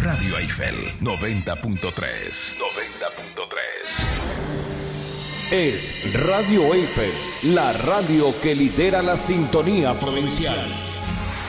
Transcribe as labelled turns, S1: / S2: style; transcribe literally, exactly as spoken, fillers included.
S1: Radio Eiffel noventa punto tres. noventa punto tres.
S2: Es Radio Eiffel, la radio que lidera la sintonía provincial.